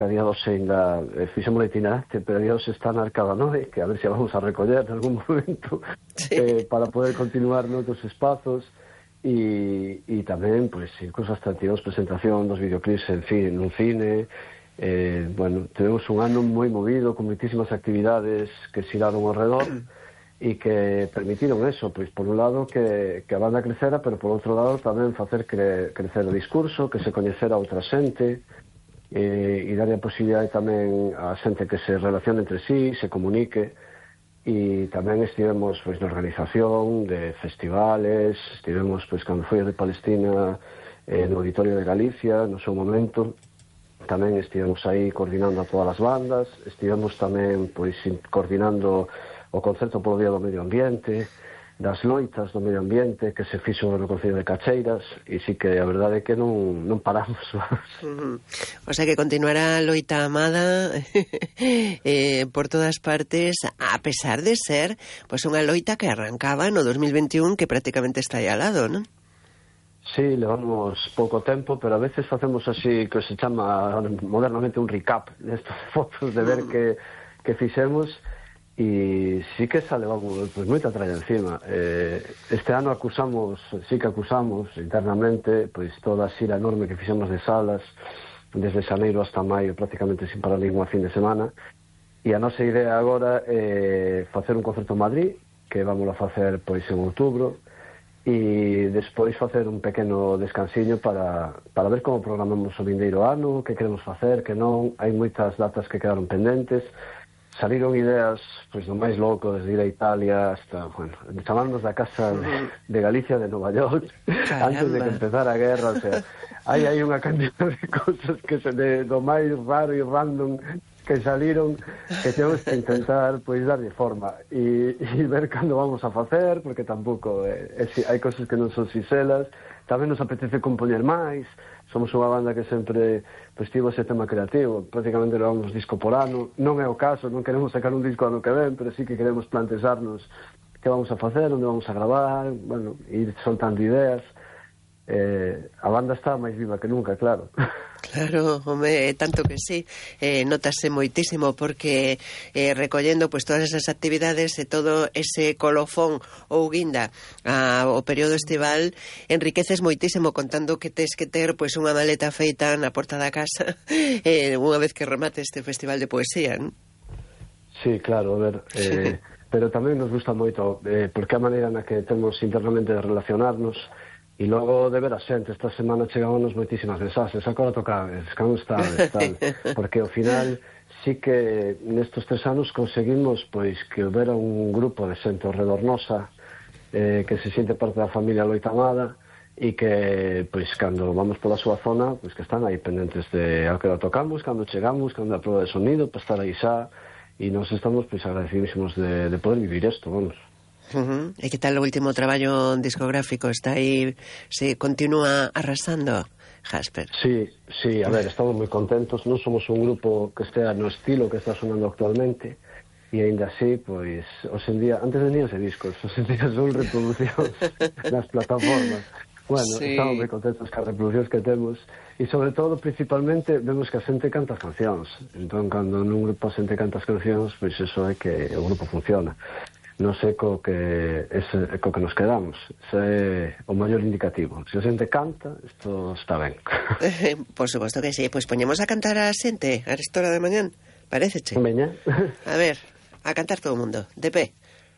a día 2 ainda fixemos itinerante, pero a día 2 está na Arcada Noe, que a ver se vamos a recoller en algún momento, para poder continuar noutros espazos, e tamén, pois, incluso hasta tivemos presentación dos videoclips nun cine. Bueno, tivemos un ano moi movido, con moitísimas actividades que xiraron ao redor, e que permitiron eso, pois por un lado que a banda crecera, pero por outro lado tamén facer crecer o discurso, que se coñecera a outra xente, e darlle a posibilidade tamén a xente que se relacione entre sí, se comunique. E tamén estivemos pois na organización de festivales, estivemos pois cando foi de Palestina no Auditorio de Galicia no seu momento, tamén estivemos aí coordinando a todas as bandas, estivemos tamén pois coordinando o concerto polo Día do Medio Ambiente, das loitas do medio ambiente que se fixo no Concello de Cacheiras, e sí que a verdade é que non paramos. O sea que continuará a loita amada por todas partes, a pesar de ser pois unha loita que arrancaba no 2021, que prácticamente está aí al lado, non? Sí, levamos pouco tempo, pero a veces facemos así, que se chama modernamente un recap destas fotos de ver que fixemos. E sí que xa levamos pues, moita tralla encima. Este ano sí que acusamos internamente pois toda a xira enorme que fixemos de salas desde xaneiro hasta maio, prácticamente sin parar ninguna fin de semana, e a nosa idea agora é facer un concerto en Madrid, que vamos a facer pois en outubro, e despois facer un pequeno descansiño para ver como programamos o vindeiro ano, que queremos facer, que non. Hai moitas datas que quedaron pendentes. Saliron ideas pois do máis louco, desde ir a Italia hasta, bueno, chamarnos da casa de Galicia, de Nova York, antes de que empezara a guerra. O sea, hai unha cantidad de cousas que do máis raro e random que saliron, que temos que intentar pois darlle forma e ver cando vamos a facer, porque tampouco hai cousas que non son sinxelas. Tamén nos apetece compoñer máis. Somos unha banda que sempre pois tivo ese tema creativo, prácticamente levamos disco por ano. Non é o caso, non queremos sacar un disco ano que ven, pero sí que queremos plantexarnos que vamos a facer, onde vamos a gravar, bueno, ir soltando ideas. A banda está máis viva que nunca, claro. Claro, home, tanto que sí, notase moitísimo, porque recollendo pois todas esas actividades e todo ese colofón ou guinda ao período estival, enriqueces moitísimo contando que tes que ter pois unha maleta feita na porta da casa unha vez que remate este festival de poesía, non? Sí, claro, a ver, pero tamén nos gusta moito, porque a maneira na que temos internamente de relacionarnos. E logo de ver a xente, esta semana chegámonos moitísimas mensaxes, agora tocades, como estades, tal, porque ao final sí que nestes 3 anos conseguimos pois que houbera un grupo de xente ao redor nosa, que se siente parte da familia loitamada, e que pois cando vamos pola súa zona, pois que están aí pendentes de ao que tocamos, cando chegamos, cando a proba de sonido, para estar aí xa, e nos estamos pois agradecidísimos de poder vivir isto, vamos. E que tal o último traballo discográfico? Está aí, se continúa arrasando, Jasper? Sí, a ver, estamos moi contentos. Non somos un grupo que estea no estilo que está sonando actualmente, e ainda así, pois, hoxendía, antes de níos e discos, hoxendía son reproduccións nas plataformas. Bueno, sí. Estamos moi contentos cas reproduccións que temos, e sobre todo, principalmente, vemos que a xente canta as cancións. Entón, cando nun grupo a xente canta as cancións, pois iso é que o grupo funciona. Non sei co que nos quedamos. Ese é o maior indicativo. Se a xente canta, isto está ben. Por suposto que sí. Pois poñemos a cantar a xente a esta hora de mañán. Paréceche? Veña. A ver, a cantar todo o mundo. De pé.